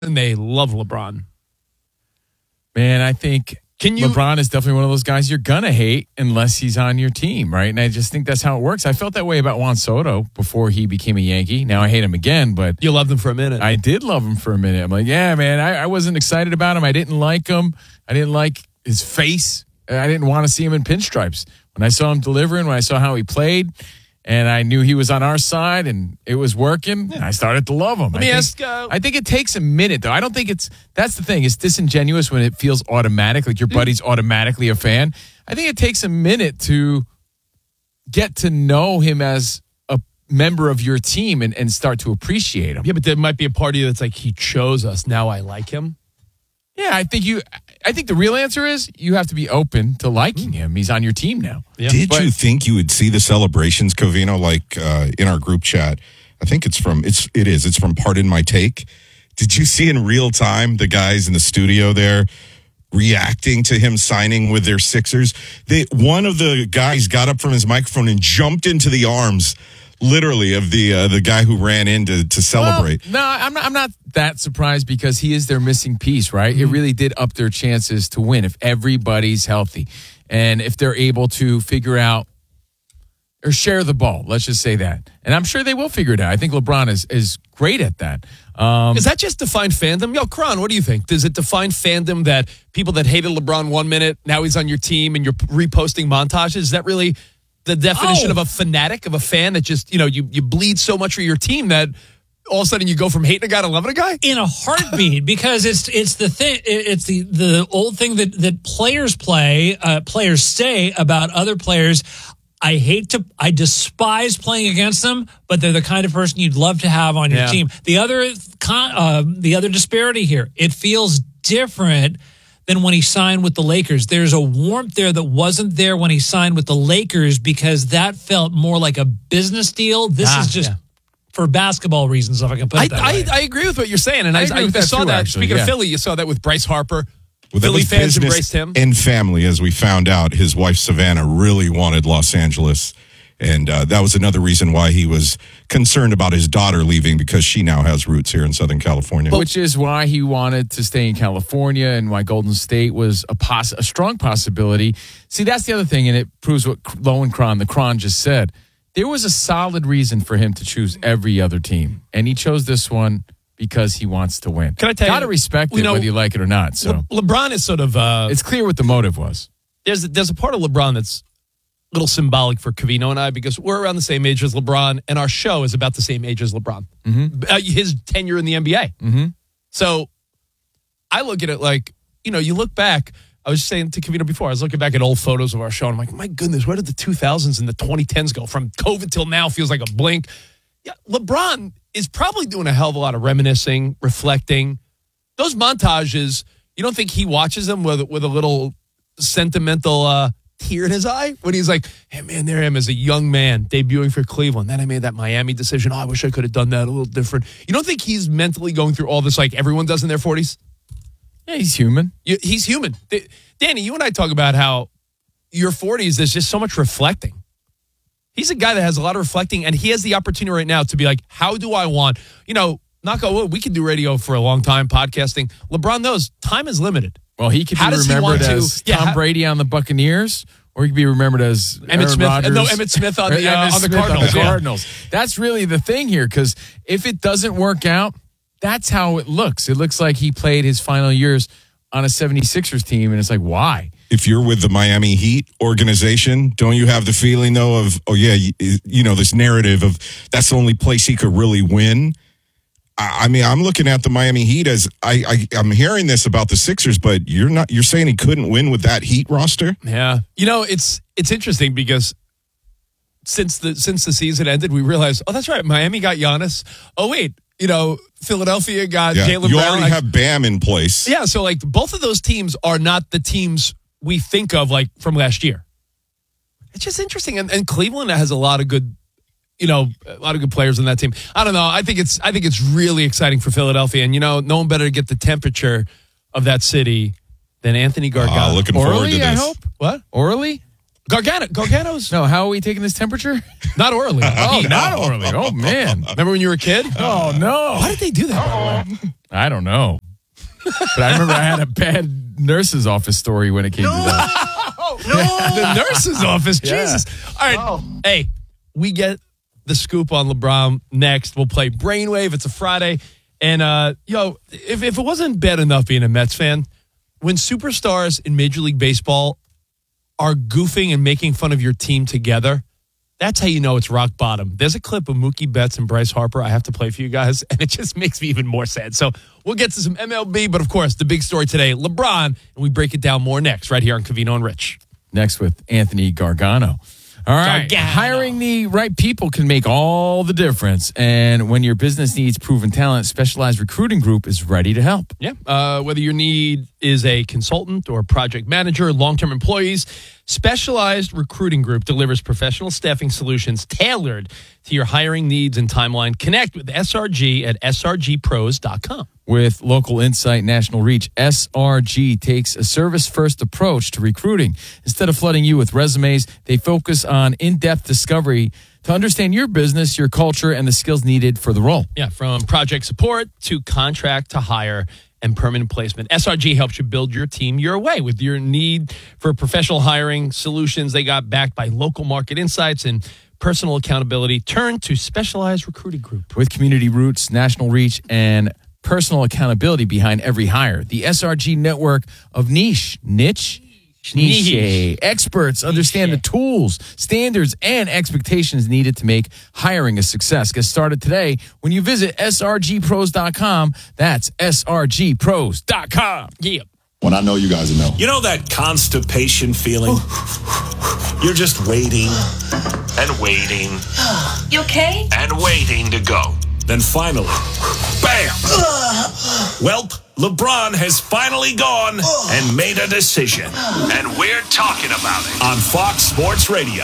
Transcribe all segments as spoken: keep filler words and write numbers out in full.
and they love LeBron. Man, I think Can you, LeBron is definitely one of those guys you're going to hate unless he's on your team, right? And I just think that's how it works. I felt that way about Juan Soto before he became a Yankee. Now I hate him again, but you loved him for a minute. I did love him for a minute. I'm like, yeah, man, I, I wasn't excited about him. I didn't like him. I didn't like his face. I didn't want to see him in pinstripes. When I saw him delivering, when I saw how he played, and I knew he was on our side and it was working, yeah. I started to love him. Let I me think, ask. Uh, I think it takes a minute, though. I don't think it's, that's the thing. It's disingenuous when it feels automatic, like your buddy's automatically a fan. I think it takes a minute to get to know him as a member of your team and, and start to appreciate him. Yeah, but there might be a party that's like, he chose us, now I like him. Yeah, I think you. I think the real answer is you have to be open to liking him. He's on your team now. Yeah. Did but, you think you would see the celebrations, Covino, like uh, in our group chat? I think it's from it's it is it's from Pardon My Take. Did you see in real time the guys in the studio there reacting to him signing with their Sixers? They one of the guys got up from his microphone and jumped into the arms. Literally, of the uh, the guy who ran in to, to celebrate. Well, no, I'm not, I'm not that surprised because he is their missing piece, right? Mm-hmm. It really did up their chances to win if everybody's healthy. And if they're able to figure out or share the ball, let's just say that. And I'm sure they will figure it out. I think LeBron is, is great at that. Um, Does that just define fandom? Yo, Kron, what do you think? Does it define fandom that people that hated LeBron one minute, now he's on your team and you're reposting montages? Is that really the definition oh. of a fanatic, of a fan that just, you know, you, you bleed so much for your team that all of a sudden you go from hating a guy to loving a guy? In a heartbeat, because it's it's the thing, it's the, the old thing that, that players play, uh, players say about other players. I hate to, I despise playing against them, but they're the kind of person you'd love to have on your yeah. team. The other, con, uh, the other disparity here, it feels different than when he signed with the Lakers. There's a warmth there that wasn't there when he signed with the Lakers because that felt more like a business deal. This ah, is just yeah. for basketball reasons, if I can put it that I, way. I, I agree with what you're saying, and I, I, I, I that saw too, that. actually, Speaking yeah. of Philly, you saw that with Bryce Harper. Well, Philly fans business embraced him. And family, as we found out, his wife Savannah really wanted Los Angeles. And uh, that was another reason why he was concerned about his daughter leaving, because she now has roots here in Southern California. Which is why he wanted to stay in California and why Golden State was a, poss- a strong possibility. See, that's the other thing, and it proves what Lowenkron, the Kron, just said. There was a solid reason for him to choose every other team, and he chose this one because he wants to win. Can I tell you? you? Gotta respect you it, know, whether you like it or not. So Le- LeBron is sort of... Uh, it's clear what the motive was. There's, there's a part of LeBron that's little symbolic for Covino and I because we're around the same age as LeBron and our show is about the same age as LeBron. Mm-hmm. Uh, his tenure in the N B A. Mm-hmm. So I look at it like, you know, you look back. I was saying to Covino before, I was looking back at old photos of our show and I'm like, my goodness, where did the two thousands and the twenty tens go? From COVID till now feels like a blink. Yeah, LeBron is probably doing a hell of a lot of reminiscing, reflecting. Those montages, you don't think he watches them with, with a little sentimental uh, tear in his eye when he's like, hey, man, there I am as a young man debuting for Cleveland. Then I made that Miami decision. Oh, I wish I could have done that a little different. You don't think he's mentally going through all this like everyone does in their forties? Yeah, he's human. You, he's human. Danny, you and I talk about how your forties, there's just so much reflecting. He's a guy that has a lot of reflecting, and he has the opportunity right now to be like, how do I want, you know, knock on wood, we can do radio for a long time, podcasting. LeBron knows time is limited. Well, he could How be does he remembered want to- as Yeah, Tom how- Brady on the Buccaneers, or he could be remembered as Emmett Aaron Smith, Rodgers. no, Emmett Smith on the, Or uh, Emmett on the Smith Cardinals, the yeah. Cardinals. That's really the thing here, because if it doesn't work out, that's how it looks. It looks like he played his final years on a seventy-sixers team, and it's like, why? If you're with the Miami Heat organization, don't you have the feeling, though, of, oh, yeah, you, you know, this narrative of that's the only place he could really win? I, I mean, I'm looking at the Miami Heat as I, I, I'm hearing this about the Sixers, but you're not. You're saying he couldn't win with that Heat roster? Yeah. You know, it's it's interesting because since the since the season ended, we realized, oh, that's right, Miami got Giannis. Oh, wait, you know, Philadelphia got Yeah. Jaylen You Brown. already Like, have Bam in place. yeah, so like both of those teams are not the teams we think of like from last year. It's just interesting, and, and Cleveland has a lot of good, you know, a lot of good players on that team. I don't know. I think it's I think it's really exciting for Philadelphia, and you know, no one better to get the temperature of that city than Anthony Gargano. Oh, looking forward Orally, to this. I hope. What? Orally? Gargano? Gargano's No, how are we taking this temperature? not orally. Oh, He- not orally. Oh, man. Remember when you were a kid? Oh, no. Why did they do that? by the way? I don't know. But I remember I had a bad nurse's office story when it came no. to that. No, the nurse's office. Yeah. Jesus. All right. Oh. Hey, we get the scoop on LeBron next. We'll play Brainwave. It's a Friday. And, uh, yo, if, if it wasn't bad enough being a Mets fan, when superstars in Major League Baseball are goofing and making fun of your team together, that's how you know it's rock bottom. There's a clip of Mookie Betts and Bryce Harper I have to play for you guys, and it just makes me even more sad. So we'll get to some M L B, but of course, the big story today, LeBron, and we break it down more next, right here on Covino and Rich. Next with Anthony Gargano. All right. Gargano. Hiring the right people can make all the difference. And when your business needs proven talent, Specialized Recruiting Group is ready to help. Yeah. Uh, whether your need is a consultant or project manager, long-term employees, Specialized Recruiting Group delivers professional staffing solutions tailored to your hiring needs and timeline. Connect with S R G at S R G pros dot com. With local insight, national reach, S R G takes a service-first approach to recruiting. Instead of flooding you with resumes, they focus on in-depth discovery to understand your business, your culture, and the skills needed for the role. Yeah, from project support to contract to hire and permanent placement. S R G helps you build your team your way. With your need for professional hiring solutions, they got backed by local market insights and personal accountability. Turn to Specialized Recruiting Group. With community roots, national reach, and personal accountability behind every hire, the S R G network of niche, niche, niche, niche. experts understand niche. the tools, standards, and expectations needed to make hiring a success. Get started today when you visit S R G pros dot com. That's S R G pros dot com. Yeah. When I know you guys know. You know that constipation feeling? You're just waiting and waiting. You okay? And waiting to go. Then finally, bam! Well, LeBron has finally gone and made a decision. And we're talking about it on Fox Sports Radio.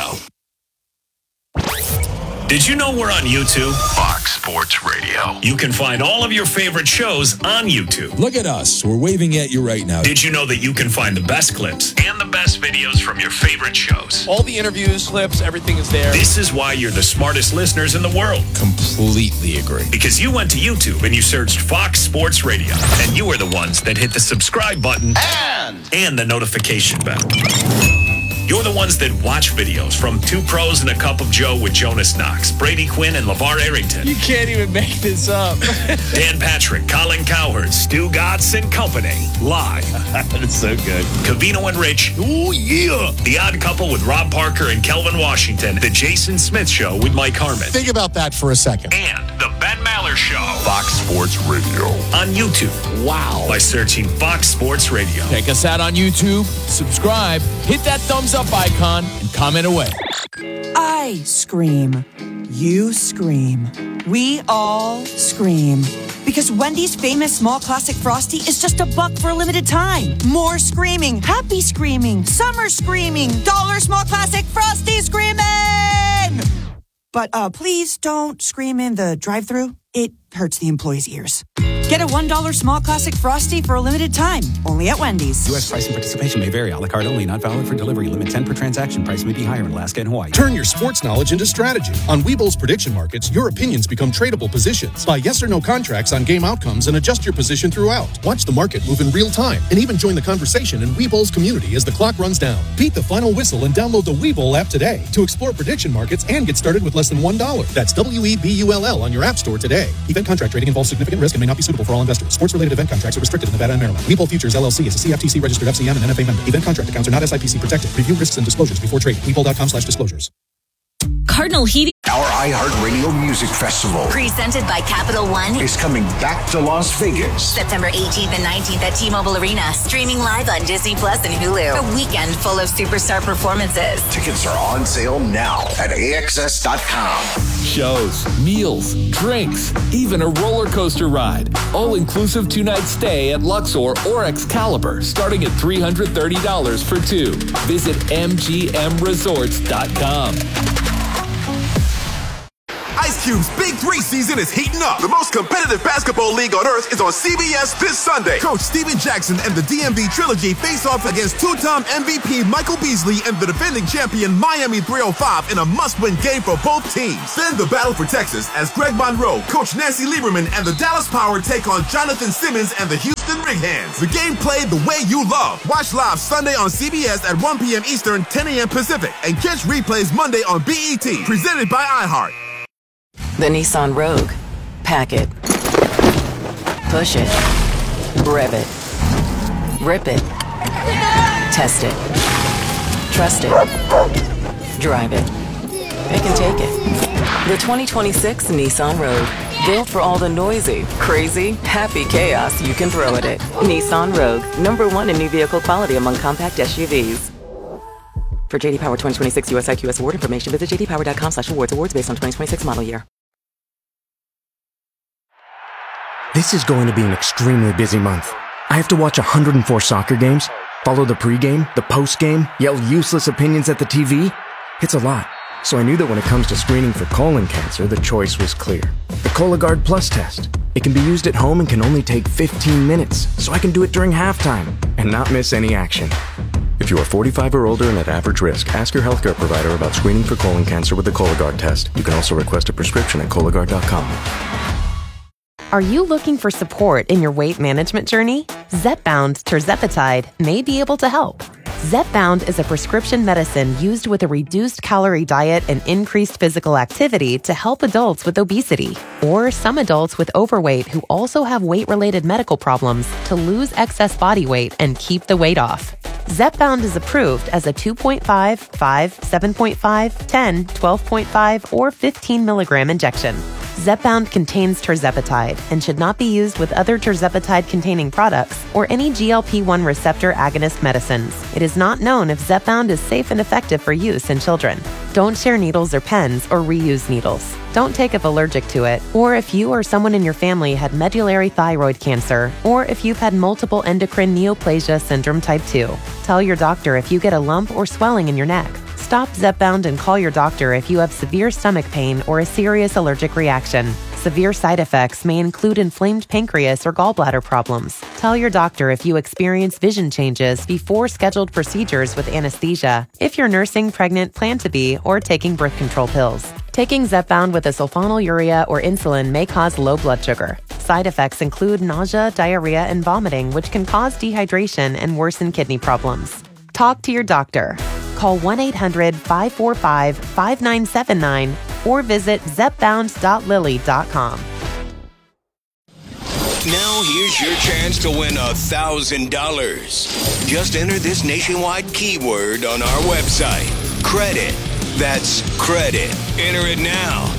Did you know we're on YouTube? Fox Sports Radio. You can find all of your favorite shows on YouTube. Look at us. We're waving at you right now. Did you know that you can find the best clips and the best videos from your favorite shows? All the interviews, clips, everything is there. This is why you're the smartest listeners in the world. Completely agree. Because you went to YouTube and you searched Fox Sports Radio. And you were the ones that hit the subscribe button and, and the notification bell. You're the ones that watch videos from Two Pros and a Cup of Joe with Jonas Knox, Brady Quinn, and LeVar Arrington. You can't even make this up. Dan Patrick, Colin Cowherd, Stu Gatz and Company. Live. That's so good. Covino and Rich. Oh, yeah. The Odd Couple with Rob Parker and Kelvin Washington. The Jason Smith Show with Mike Harmon. Think about that for a second. And the Ben Maller Show. Fox Sports Radio. On YouTube. Wow. By searching Fox Sports Radio. Check us out on YouTube. Subscribe. Hit that thumbs up icon and comment away. I scream. You scream. We all scream. Because Wendy's famous small classic Frosty is just a buck for a limited time. More screaming. Happy screaming. Summer screaming. Dollar small classic Frosty screaming! But uh, please don't scream in the drive-thru. It hurts the employees' ears. Get a one dollar small classic Frosty for a limited time. Only at Wendy's. U S price and participation may vary. A la carte only. Not valid for delivery. Limit ten per transaction. Price may be higher in Alaska and Hawaii. Turn your sports knowledge into strategy. On Webull's prediction markets, your opinions become tradable positions. Buy yes or no contracts on game outcomes and adjust your position throughout. Watch the market move in real time and even join the conversation in Webull's community as the clock runs down. Beat the final whistle and download the Webull app today to explore prediction markets and get started with less than one dollar. That's W E B U L L on your app store today. Event contract trading involves significant risk and may not be suitable for all investors. Sports-related event contracts are restricted in Nevada and Maryland. Webull Futures, L L C is a C F T C-registered F C M and N F A member. Event contract accounts are not S I P C protected. Review risks and disclosures before trading. Webull dot com slash disclosures. Cardinal Heating. Our iHeartRadio Music Festival, presented by Capital One, is coming back to Las Vegas. September eighteenth and nineteenth at T-Mobile Arena. Streaming live on Disney Plus and Hulu. A weekend full of superstar performances. Tickets are on sale now at A X S dot com. Shows, meals, drinks, even a roller coaster ride. All-inclusive two-night stay at Luxor or Excalibur, starting at three hundred thirty dollars for two. Visit M G M resorts dot com. Ice Cube's Big Three season is heating up. The most competitive basketball league on earth is on C B S this Sunday. Coach Steven Jackson and the D M V Trilogy face off against two-time M V P Michael Beasley and the defending champion Miami three oh five in a must-win game for both teams. Then the battle for Texas as Greg Monroe, Coach Nancy Lieberman, and the Dallas Power take on Jonathan Simmons and the Houston Rig Hands. The game played the way you love. Watch live Sunday on C B S at one p.m. Eastern, ten a.m. Pacific, and catch replays Monday on B E T, presented by iHeart. The Nissan Rogue. Pack it. Push it. Rev it. Rip it. Test it. Trust it. Drive it. Pick and take it. The twenty twenty-six Nissan Rogue. Built for all the noisy, crazy, happy chaos you can throw at it. Nissan Rogue. Number one in new vehicle quality among compact S U Vs. For J D Power twenty twenty-six U S I Q S award information, visit j d power dot com slash awards. Awards based on twenty twenty-six model year. This is going to be an extremely busy month. I have to watch one hundred four soccer games, follow the pregame, the postgame, yell useless opinions at the T V. It's a lot. So I knew that when it comes to screening for colon cancer, the choice was clear. The Cologuard Plus test. It can be used at home and can only take fifteen minutes, so I can do it during halftime and not miss any action. If you are forty-five or older and at average risk, ask your healthcare provider about screening for colon cancer with the Cologuard test. You can also request a prescription at Cologuard dot com. Are you looking for support in your weight management journey? Zepbound tirzepatide may be able to help. Zepbound is a prescription medicine used with a reduced calorie diet and increased physical activity to help adults with obesity, or some adults with overweight who also have weight-related medical problems to lose excess body weight and keep the weight off. Zepbound is approved as a two point five, five, seven point five, ten, twelve point five, or fifteen milligram injection. Zepbound contains tirzepatide and should not be used with other tirzepatide-containing products or any G L P one receptor agonist medicines. It is not known if Zepbound is safe and effective for use in children. Don't share needles or pens or reuse needles. Don't take if allergic to it, or if you or someone in your family had medullary thyroid cancer, or if you've had multiple endocrine neoplasia syndrome type two. Tell your doctor if you get a lump or swelling in your neck. Stop Zepbound and call your doctor if you have severe stomach pain or a serious allergic reaction. Severe side effects may include inflamed pancreas or gallbladder problems. Tell your doctor if you experience vision changes before scheduled procedures with anesthesia, if you're nursing, pregnant, plan to be, or taking birth control pills. Taking Zepbound with a sulfonylurea or insulin may cause low blood sugar. Side effects include nausea, diarrhea, and vomiting, which can cause dehydration and worsen kidney problems. Talk to your doctor. Call one eight hundred, five four five, five nine seven nine or visit zepbound dot lilly dot com. Now here's your chance to win one thousand dollars. Just enter this nationwide keyword on our website. Credit. That's credit. Enter it now.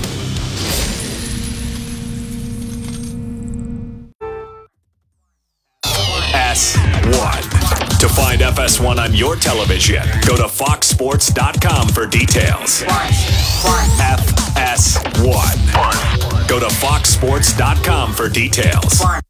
S one. To find F S one on your television, go to fox sports dot com for details. F S one. Go to fox sports dot com for details.